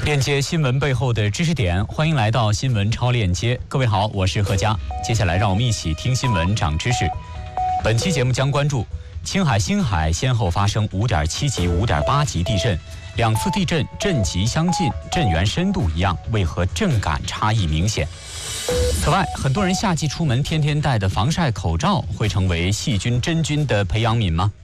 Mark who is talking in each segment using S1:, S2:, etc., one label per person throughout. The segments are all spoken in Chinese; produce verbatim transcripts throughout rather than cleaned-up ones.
S1: 链接新闻背后的知识点，欢迎来到新闻超链接。各位好，我是贺佳。接下来让我们一起听新闻长知识。本期节目将关注青海、星海先后发生五点七级、五点八级地震，两次地震震级相近，震源深度一样，为何震感差异明显？此外，很多人夏季出门天天戴的防晒口罩会成为细菌、真菌的培养皿吗？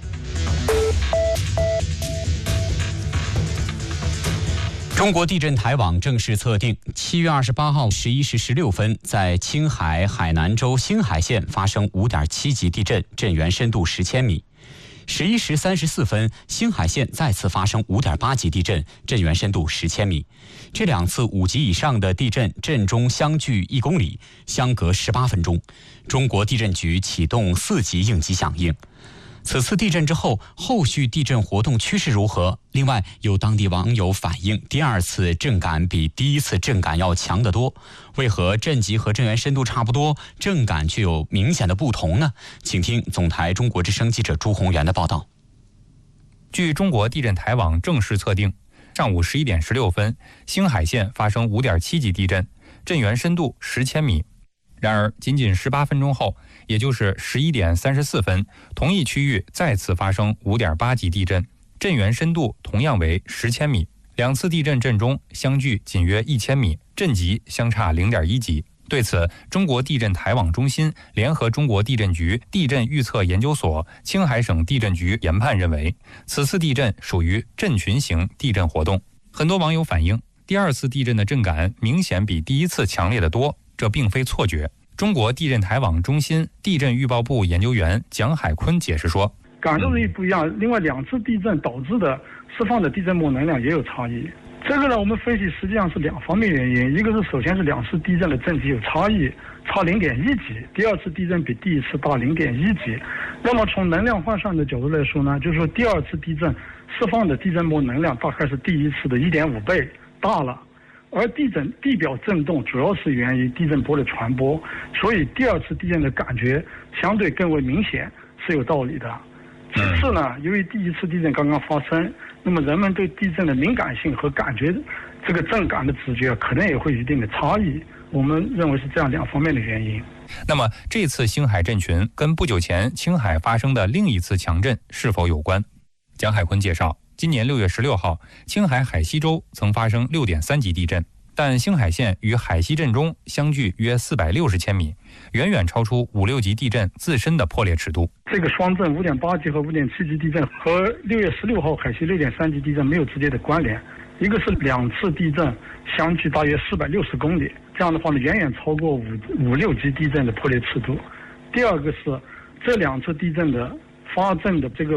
S1: 中国地震台网正式测定，七月二十八号十一时十六分，在青海海南州星海县发生五点七级地震，震源深度十千米。十一时三十四分，星海县再次发生五点八级地震，震源深度十千米。这两次五级以上的地震，震中相距一公里，相隔十八分钟。中国地震局启动四级应急响应。此次地震之后，后续地震活动趋势如何？另外，有当地网友反映，第二次震感比第一次震感要强得多。为何震级和震源深度差不多，震感却有明显的不同呢？请听总台中国之声记者朱宏元的报道。
S2: 据中国地震台网正式测定，上午十一点十六分，星海县发生五点七级地震，震源深度十千米。然而，仅仅十八分钟后，也就是十一点三十四分，同一区域再次发生五点八级地震，震源深度同样为十千米。两次地震震中相距仅约一千米，震级相差零点一级。对此，中国地震台网中心联合中国地震局地震预测研究所、青海省地震局研判认为，此次地震属于震群型地震活动。很多网友反映，第二次地震的震感明显比第一次强烈得多，这并非错觉。中国地震台网中心地震预报部研究员蒋海坤解释说，
S3: 感受力不一样，另外两次地震导致的释放的地震波能量也有差异。这个呢，我们分析实际上是两方面原因，一个是首先是两次地震的震级有差异，差零点一级，第二次地震比第一次大零点一级。那么从能量换算的角度来说呢，就是说第二次地震释放的地震波能量大概是第一次的一点五倍大了。而地震地表震动主要是源于地震波的传播，所以第二次地震的感觉相对更为明显，是有道理的。其次呢，由于第一次地震刚刚发生，那么人们对地震的敏感性和感觉这个震感的直觉可能也会有一定的差异。我们认为是这样两方面的原因。
S2: 那么这次星海震群跟不久前青海发生的另一次强震是否有关？蒋海坤介绍，今年六月十六号，青海海西州曾发生六点三级地震，但星海县与海西震中相距约四百六十千米，远远超出五六级地震自身的破裂尺度。
S3: 这个双震五点八级和五点七级地震和六月十六号海西六点三级地震没有直接的关联，一个是两次地震相距大约四百六十公里，这样的话呢，远远超过五五六级地震的破裂尺度。第二个是这两次地震的发震的这个